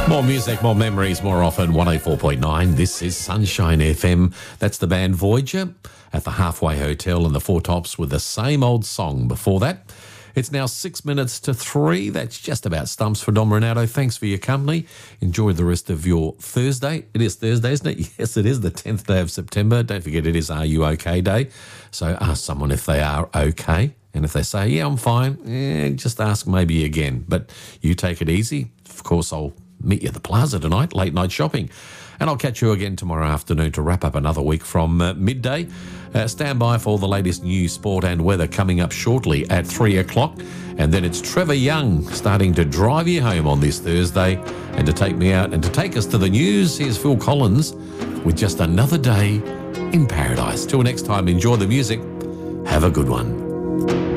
More music, more memories, more often. 104.9. This is Sunshine FM. That's the band Voyager at the Halfway Hotel in the Four Tops with the same old song before that. It's now 6 minutes to 3. That's just about stumps for Dom Renato. Thanks for your company. Enjoy the rest of your Thursday. It is Thursday, isn't it? Yes, it is the 10th day of September. Don't forget it is Are You OK Day. So ask someone if they are okay. And if they say, yeah, I'm fine, just ask maybe again. But you take it easy. Of course, I'll meet you at the Plaza tonight, late night shopping. And I'll catch you again tomorrow afternoon to wrap up another week from midday. Stand by for all the latest news, sport and weather coming up shortly at 3 o'clock. And then it's Trevor Young starting to drive you home on this Thursday. And to take me out and to take us to the news, here's Phil Collins with Just Another Day in Paradise. Till next time, enjoy the music. Have a good one.